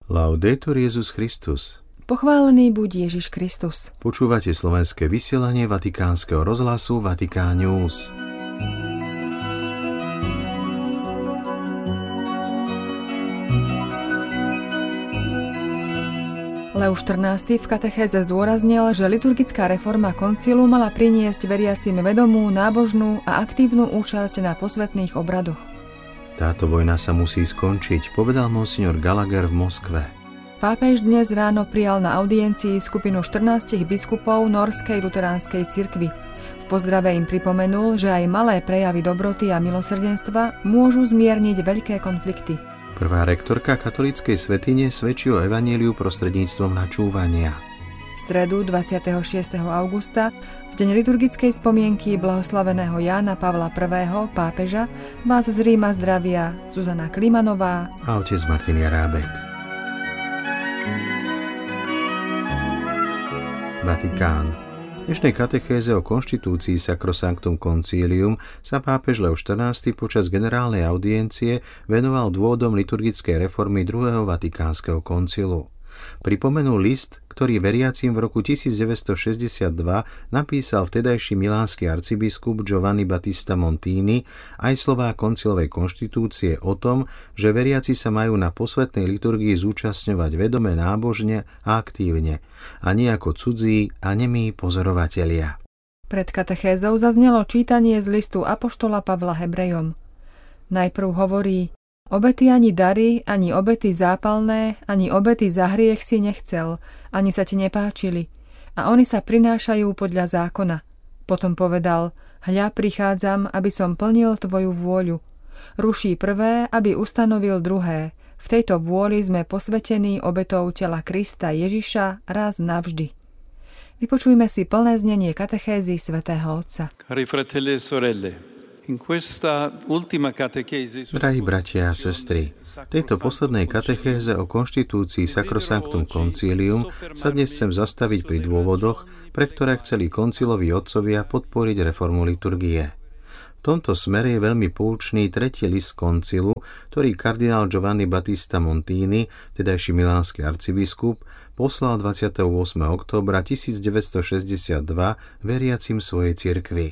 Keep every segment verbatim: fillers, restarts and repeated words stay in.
Laudetur Jesus Christus. Pochválený buď Ježiš Kristus. Počúvate slovenské vysielanie Vatikánskeho rozhlasu Vatikán News. Leo štrnásty v katechéze zdôraznil, že liturgická reforma koncilu mala priniesť veriacim vedomú, nábožnú a aktívnu účasť na posvätných obradoch. Táto vojna sa musí skončiť, povedal monsignor Gallagher v Moskve. Pápež dnes ráno prijal na audiencii skupinu štrnástich biskupov Norskej luteránskej cirkvi. V pozdrave im pripomenul, že aj malé prejavy dobroty a milosrdenstva môžu zmierniť veľké konflikty. Prvá rektorka katolíckej svätyne svedčí o evanjeliu prostredníctvom načúvania. V stredu dvadsiateho šiesteho augusta, v deň liturgickej spomienky blahoslaveného Jána Pavla prvého. pápeža, vás z Ríma zdravia Zuzana Klimanová a otec Martin Jarábek. Vatikán. V dnešnej katechéze o konštitúcii Sacrosanctum Concilium sa pápež Leo štrnásty počas generálnej audiencie venoval dôvodom liturgickej reformy druhého Vatikánskeho koncilu. Pripomenul list, ktorý veriacim v roku tisícdeväťstošesťdesiatdva napísal vtedajší milánsky arcibiskup Giovanni Battista Montini, aj slová koncilovej konštitúcie o tom, že veriaci sa majú na posvätnej liturgii zúčastňovať vedome, nábožne a aktívne, a nie ako cudzí a nemí pozorovatelia. Pred katechézou zaznelo čítanie z listu apoštola Pavla Hebrejom. Najprv hovorí: Obety ani dary, ani obety zápalné, ani obety za hriech si nechcel, ani sa ti nepáčili, a oni sa prinášajú podľa zákona. Potom povedal: Hľa, prichádzam, aby som plnil tvoju vôľu. Ruší prvé, aby ustanovil druhé. V tejto vôli sme posvetení obetou tela Krista Ježiša raz navždy. Vypočujme si plné znenie katechézy svätého Otca. Cari fratelli e sorelle, Drahí bratia a sestry, v tejto poslednej katechéze o konštitúcii Sacrosanctum Concilium sa dnes chcem zastaviť pri dôvodoch, pre ktoré chceli konciloví otcovia podporiť reformu liturgie. V tomto smere je veľmi poučný tretí list koncilu, ktorý kardinál Giovanni Battista Montini, vtedajší milánsky arcibiskup, poslal dvadsiateho ôsmeho októbra tisícdeväťstošesťdesiatdva veriacim svojej cirkvi.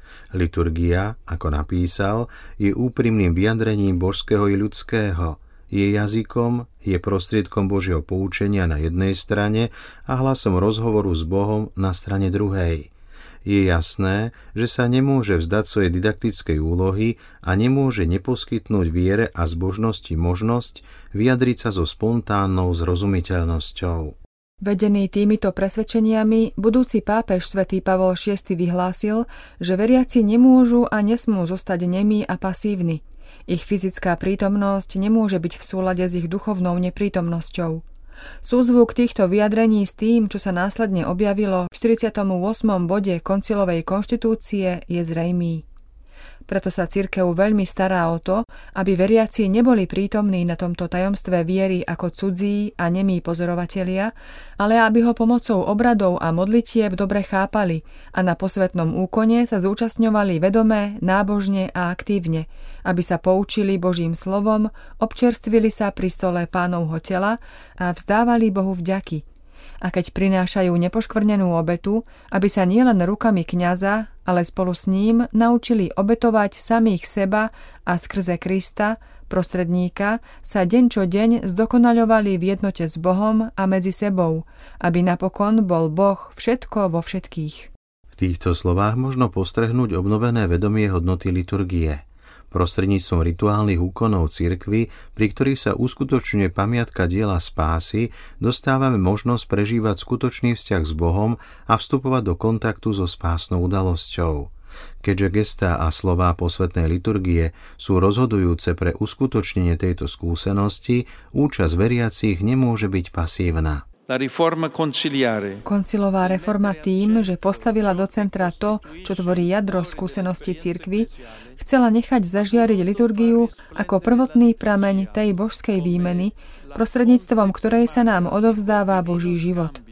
Liturgia, ako napísal, je úprimným vyjadrením božského i ľudského. Je jazykom, je prostriedkom Božieho poučenia na jednej strane a hlasom rozhovoru s Bohom na strane druhej. Je jasné, že sa nemôže vzdať svojej didaktickej úlohy a nemôže neposkytnúť viere a zbožnosti možnosť vyjadriť sa so spontánnou zrozumiteľnosťou. Vedený týmito presvedčeniami, budúci pápež svätý Pavol šiesty vyhlásil, že veriaci nemôžu a nesmú zostať nemí a pasívni. Ich fyzická prítomnosť nemôže byť v súlade s ich duchovnou neprítomnosťou. Súzvuk týchto vyjadrení s tým, čo sa následne objavilo v štyridsiatom ôsmom bode koncilovej konštitúcie, je zrejmý. Preto sa cirkev veľmi stará o to, aby veriaci neboli prítomní na tomto tajomstve viery ako cudzí a nemí pozorovatelia, ale aby ho pomocou obradov a modlitieb dobre chápali a na posvätnom úkone sa zúčastňovali vedome, nábožne a aktívne, aby sa poučili Božím slovom, občerstvili sa pri stole Pánovho tela a vzdávali Bohu vďaky. A keď prinášajú nepoškvrnenú obetu, aby sa nielen rukami kňaza, ale spolu s ním naučili obetovať samých seba a skrze Krista, prostredníka, sa deň čo deň zdokonaľovali v jednote s Bohom a medzi sebou, aby napokon bol Boh všetko vo všetkých. V týchto slovách možno postrehnúť obnovené vedomie hodnoty liturgie. Prostredníctvom rituálnych úkonov cirkvi, pri ktorých sa uskutočňuje pamiatka diela spásy, dostávame možnosť prežívať skutočný vzťah s Bohom a vstupovať do kontaktu so spásnou udalosťou. Keďže gestá a slová posvätnej liturgie sú rozhodujúce pre uskutočnenie tejto skúsenosti, účasť veriacich nemôže byť pasívna. La riforma conciliare. Koncilová reforma tým, že postavila do centra to, čo tvorí jadro skúsenosti cirkvi, chcela nechať zažiariť liturgiu ako prvotný prameň tej božskej výmeny, prostredníctvom ktorej sa nám odovzdáva Boží život.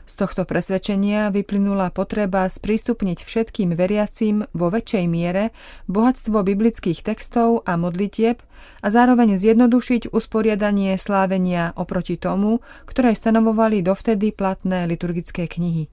Z tohto presvedčenia vyplynula potreba sprístupniť všetkým veriacim vo väčšej miere bohatstvo biblických textov a modlitieb a zároveň zjednodušiť usporiadanie slávenia oproti tomu, ktoré stanovovali dovtedy platné liturgické knihy.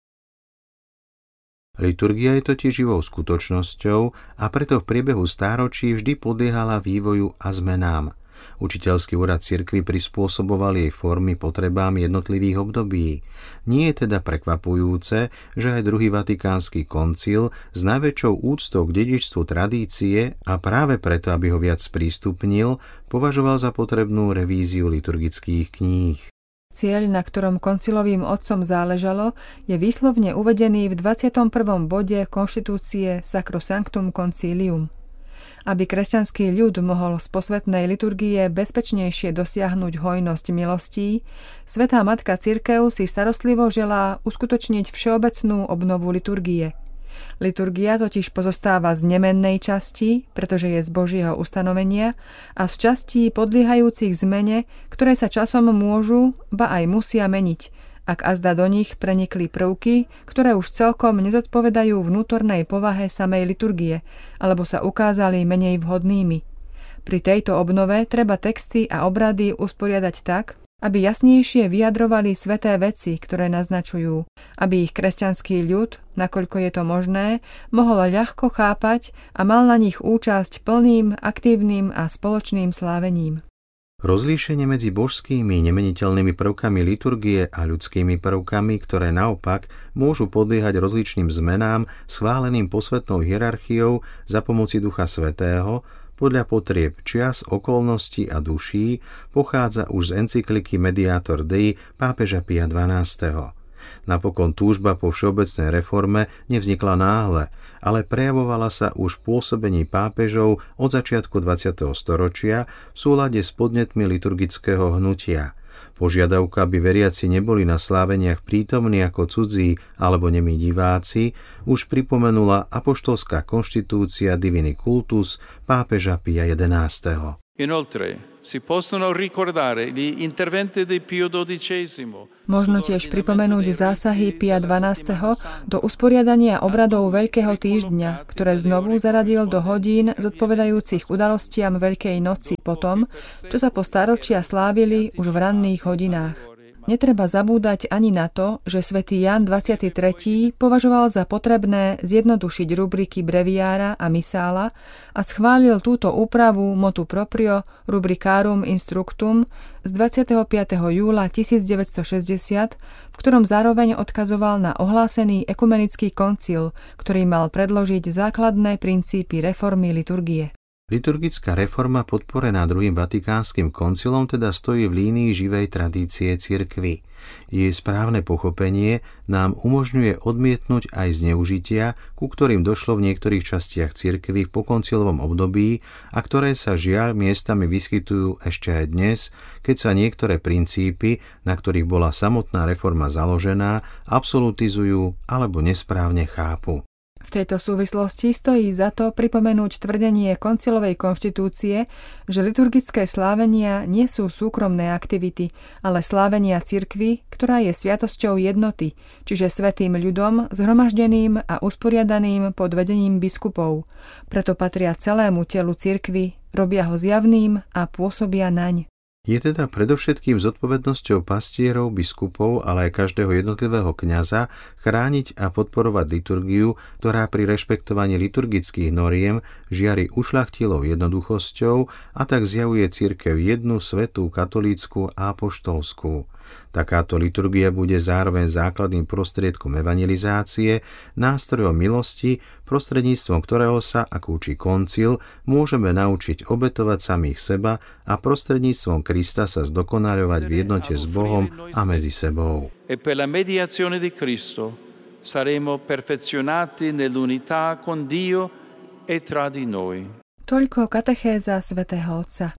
Liturgia je totiž živou skutočnosťou a preto v priebehu stáročí vždy podliehala vývoju a zmenám. Učiteľský úrad cirkvi prispôsoboval jej formy potrebám jednotlivých období. Nie je teda prekvapujúce, že aj druhý vatikánsky koncil s najväčšou úctou k dedičstvu tradície a práve preto, aby ho viac sprístupnil, považoval za potrebnú revíziu liturgických kníh. Cieľ, na ktorom koncilovým otcom záležalo, je výslovne uvedený v dvadsiatom prvom bode konštitúcie Sacrosanctum Concilium. Aby kresťanský ľud mohol z posvätnej liturgie bezpečnejšie dosiahnuť hojnosť milostí, Svätá Matka Cirkev si starostlivo želá uskutočniť všeobecnú obnovu liturgie. Liturgia totiž pozostáva z nemennej časti, pretože je z Božieho ustanovenia, a z častí podliehajúcich zmene, ktoré sa časom môžu, ba aj musia meniť, ak azda do nich prenikli prvky, ktoré už celkom nezodpovedajú vnútornej povahe samej liturgie, alebo sa ukázali menej vhodnými. Pri tejto obnove treba texty a obrady usporiadať tak, aby jasnejšie vyjadrovali sväté veci, ktoré naznačujú, aby ich kresťanský ľud, nakoľko je to možné, mohol ľahko chápať a mal na nich účasť plným, aktívnym a spoločným slávením. Rozlíšenie medzi božskými nemeniteľnými prvkami liturgie a ľudskými prvkami, ktoré naopak môžu podliehať rozličným zmenám schváleným posvätnou hierarchiou za pomoci Ducha Svätého, podľa potrieb čias, okolností a duší, pochádza už z encykliky Mediator Dei pápeža Pia dvanásteho. Napokon túžba po všeobecnej reforme nevznikla náhle, ale prejavovala sa už v pôsobení pápežov od začiatku dvadsiateho storočia v súlade s podnetmi liturgického hnutia. Požiadavka, aby veriaci neboli na sláveniach prítomní ako cudzí alebo nemí diváci, už pripomenula apoštolská konštitúcia Divini Cultus pápeža Pia jedenásteho. Inoltre, si possono ricordare gli interventi di Pio dodicesimo. Možno tiež pripomenúť zásahy Pia dvanásteho do usporiadania obradov Veľkého týždňa, ktoré znovu zaradil do hodín zodpovedajúcich udalostiam Veľkej noci potom, čo sa po stáročia slávili už v ranných hodinách. Netreba zabúdať ani na to, že svätý Ján dvadsiaty tretí považoval za potrebné zjednodušiť rubriky breviára a misála a schválil túto úpravu motu proprio rubricarum instructum z dvadsiateho piateho júla tisícdeväťstošesťdesiat, v ktorom zároveň odkazoval na ohlásený ekumenický koncil, ktorý mal predložiť základné princípy reformy liturgie. Liturgická reforma podporená druhým vatikánskym koncilom teda stojí v línii živej tradície cirkvi. Jej správne pochopenie nám umožňuje odmietnúť aj zneužitia, ku ktorým došlo v niektorých častiach cirkvi v pokoncilovom období a ktoré sa žiaľ miestami vyskytujú ešte aj dnes, keď sa niektoré princípy, na ktorých bola samotná reforma založená, absolutizujú alebo nesprávne chápu. V tejto súvislosti stojí za to pripomenúť tvrdenie koncilovej konštitúcie, že liturgické slávenia nie sú súkromné aktivity, ale slávenia cirkvi, ktorá je sviatosťou jednoty, čiže svätým ľudom, zhromaždeným a usporiadaným pod vedením biskupov. Preto patria celému telu cirkvi, robia ho zjavným a pôsobia naň. Je teda predovšetkým zodpovednosťou pastierov, biskupov, ale aj každého jednotlivého kňaza chrániť a podporovať liturgiu, ktorá pri rešpektovaní liturgických noriem žiari ušľachtilou jednoduchosťou a tak zjavuje cirkev jednu, svätú, katolícku a apoštolskú. Takáto liturgia bude zároveň základným prostriedkom evangelizácie, nástrojom milosti, prostredníctvom ktorého sa, ako učí koncil, môžeme naučiť obetovať samých seba a prostredníctvom Krista sa zdokonaľovať v jednote s Bohom a medzi sebou. E per la mediazione di Cristo saremo perfezionati nell'unità con Dio e tra di noi. Toľko katechéza svätého Otca.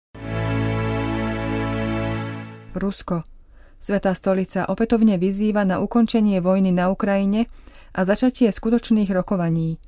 Rusko. Svätá stolica opätovne vyzýva na ukončenie vojny na Ukrajine a začatie skutočných rokovaní.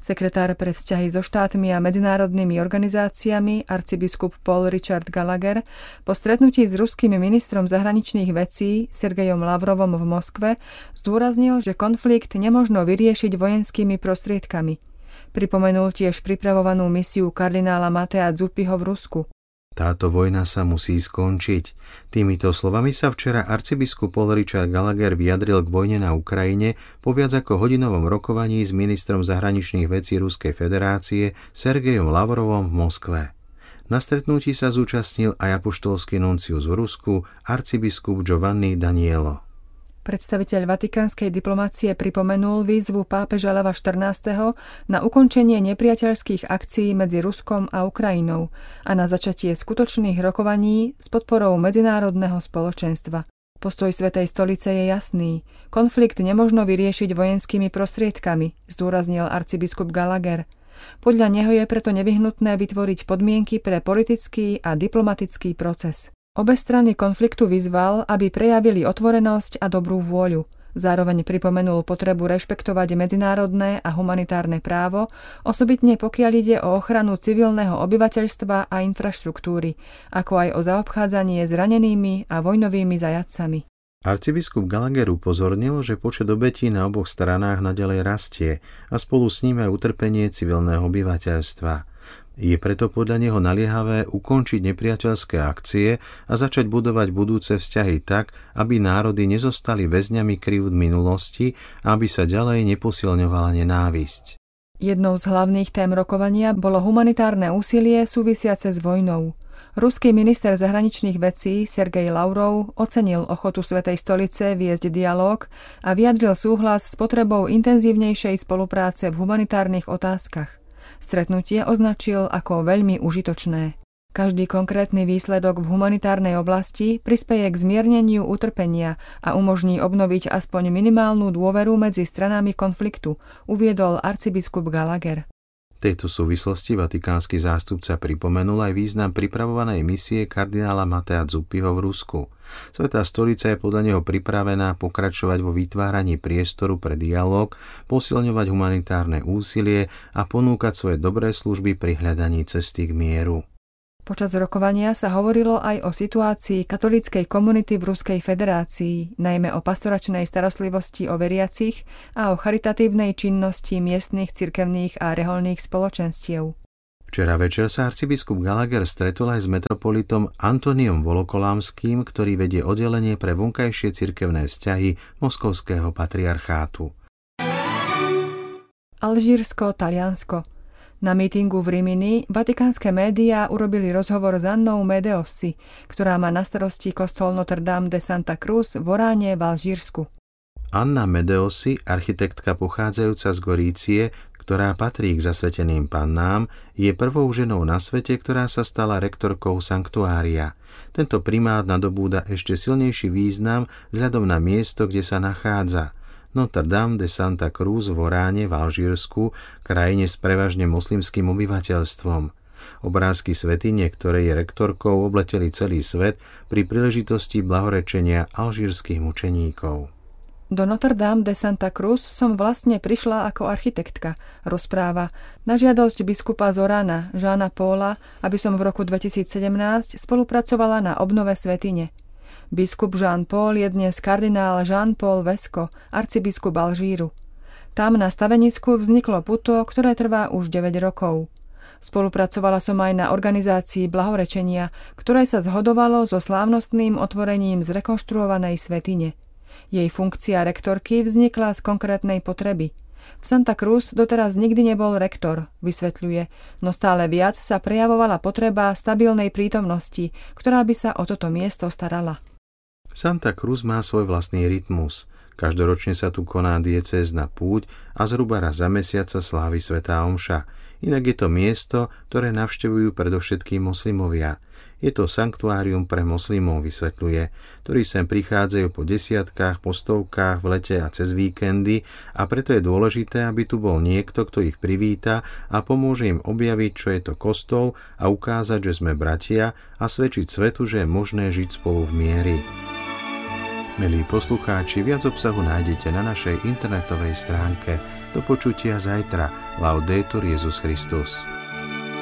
Sekretár pre vzťahy so štátmi a medzinárodnými organizáciami arcibiskup Paul Richard Gallagher po stretnutí s ruským ministrom zahraničných vecí Sergejom Lavrovom v Moskve zdôraznil, že konflikt nemožno vyriešiť vojenskými prostriedkami. Pripomenul tiež pripravovanú misiu kardinála Matea Zuppiho v Rusku. Táto vojna sa musí skončiť. Týmito slovami sa včera arcibiskup Paul Richard Gallagher vyjadril k vojne na Ukrajine po viac ako hodinovom rokovaní s ministrom zahraničných vecí Ruskej federácie Sergejom Lavrovom v Moskve. Na stretnutí sa zúčastnil aj apoštolský nuncius v Rusku, arcibiskup Giovanni Danielo. Predstaviteľ vatikánskej diplomacie pripomenul výzvu pápeža Leva štrnásteho na ukončenie nepriateľských akcií medzi Ruskom a Ukrajinou a na začatie skutočných rokovaní s podporou medzinárodného spoločenstva. Postoj Svätej stolice je jasný. Konflikt nemožno vyriešiť vojenskými prostriedkami, zdôraznil arcibiskup Gallagher. Podľa neho je preto nevyhnutné vytvoriť podmienky pre politický a diplomatický proces. Obe strany konfliktu vyzval, aby prejavili otvorenosť a dobrú vôľu. Zároveň pripomenul potrebu rešpektovať medzinárodné a humanitárne právo, osobitne pokiaľ ide o ochranu civilného obyvateľstva a infraštruktúry, ako aj o zaobchádzanie s ranenými a vojnovými zajatcami. Arcibiskup Gallagher upozornil, že počet obetí na oboch stranách naďalej rastie a spolu s ním aj utrpenie civilného obyvateľstva. Je preto podľa neho naliehavé ukončiť nepriateľské akcie a začať budovať budúce vzťahy tak, aby národy nezostali väzňami krivd minulosti a aby sa ďalej neposilňovala nenávisť. Jednou z hlavných tém rokovania bolo humanitárne úsilie súvisiace s vojnou. Ruský minister zahraničných vecí Sergej Lavrov ocenil ochotu Svätej stolice viesť dialóg a vyjadril súhlas s potrebou intenzívnejšej spolupráce v humanitárnych otázkach. Stretnutie označil ako veľmi užitočné. Každý konkrétny výsledok v humanitárnej oblasti prispeje k zmierneniu utrpenia a umožní obnoviť aspoň minimálnu dôveru medzi stranami konfliktu, uviedol arcibiskup Gallagher. V tejto súvislosti vatikánsky zástupca pripomenul aj význam pripravovanej misie kardinála Matea Zuppiho v Rusku. Svätá stolica je podľa neho pripravená pokračovať vo vytváraní priestoru pre dialóg, posilňovať humanitárne úsilie a ponúkať svoje dobré služby pri hľadaní cesty k mieru. Počas rokovania sa hovorilo aj o situácii katolíckej komunity v Ruskej federácii, najmä o pastoračnej starostlivosti o veriacich a o charitatívnej činnosti miestnych cirkevných a reholných spoločenstiev. Včera večer sa arcibiskup Gallagher stretol aj s metropolitom Antoniom Volokolamským, ktorý vedie oddelenie pre vonkajšie cirkevné vzťahy Moskovského patriarchátu. Alžírsko, Taliansko. Na mítingu v Rimini vatikánske médiá urobili rozhovor s Annou Medeossi, ktorá má na starosti kostol Notre Dame de Santa Cruz v Oráne v Alžírsku. Anna Medeossi, architektka pochádzajúca z Gorície, ktorá patrí k zasveteným pannám, je prvou ženou na svete, ktorá sa stala rektorkou sanktuária. Tento primát nadobúda ešte silnejší význam vzhľadom na miesto, kde sa nachádza. Notre Dame de Santa Cruz v Oráne v Alžírsku, krajine s prevažne moslimským obyvateľstvom. Obrázky svätyne, ktorej je rektorkou, obleteli celý svet pri príležitosti blahorečenia alžírskych mučeníkov. Do Notre Dame de Santa Cruz som vlastne prišla ako architektka, rozpráva, na žiadosť biskupa z Orána, Jeana Paula, aby som v roku dvetisícsedemnásť spolupracovala na obnove svätyne. Biskup Jean Paul je dnes kardinál Jean-Paul Vesco, arcibiskup Alžíru. Tam na stavenisku vzniklo puto, ktoré trvá už deväť rokov. Spolupracovala som aj na organizácii blahorečenia, ktoré sa zhodovalo so slávnostným otvorením zrekonštruovanej svätyne. Jej funkcia rektorky vznikla z konkrétnej potreby. V Santa Cruz doteraz nikdy nebol rektor, vysvetľuje, no stále viac sa prejavovala potreba stabilnej prítomnosti, ktorá by sa o toto miesto starala. Santa Cruz má svoj vlastný rytmus. Každoročne sa tu koná diecézna púť a zhruba raz za mesiac sa slávi svätá omša. Inak je to miesto, ktoré navštevujú predovšetkým moslimovia. Je to sanktuárium pre moslimov, vysvetľuje, ktorí sem prichádzajú po desiatkách, po stovkách v lete a cez víkendy a preto je dôležité, aby tu bol niekto, kto ich privíta a pomôže im objaviť, čo je to kostol a ukázať, že sme bratia a svedčiť svetu, že je možné žiť spolu v mieri. Milí poslucháči, viac obsahu nájdete na našej internetovej stránke Do počutia zajtra. Laudetur Jesus Christus.